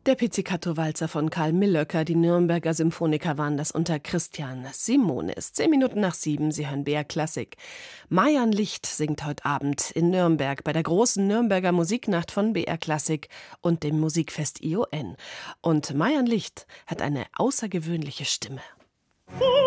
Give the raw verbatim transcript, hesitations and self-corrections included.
Der Pizzicato-Walzer von Karl Millöcker, die Nürnberger Symphoniker waren das unter Christian Simonis. Zehn Minuten nach sieben, Sie hören B R Klassik. Marian Licht singt heute Abend in Nürnberg bei der großen Nürnberger Musiknacht von B R Klassik und dem Musikfest I O N. Und Marian Licht hat eine außergewöhnliche Stimme.